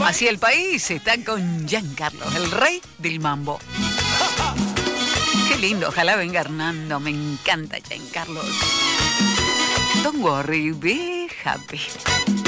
Así el país está con Giancarlo, el rey del mambo. Qué lindo, ojalá venga Hernando, me encanta Giancarlo. Don't worry, be happy.